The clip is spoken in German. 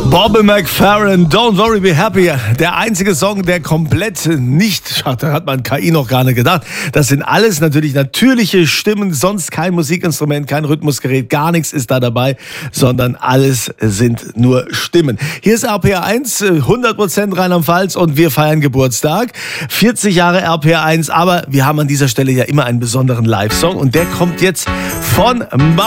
Bobby McFerrin, Don't Worry Be Happy. Der einzige Song, der komplett nicht, da hat man KI noch gar nicht gedacht. Das sind alles natürlich natürliche Stimmen, sonst kein Musikinstrument, kein Rhythmusgerät, gar nichts ist da dabei, sondern alles sind nur Stimmen. Hier ist RPR1, 100% Rheinland-Pfalz und wir feiern Geburtstag. 40 Jahre RPR1, aber wir haben an dieser Stelle ja immer einen besonderen Live-Song und der kommt jetzt von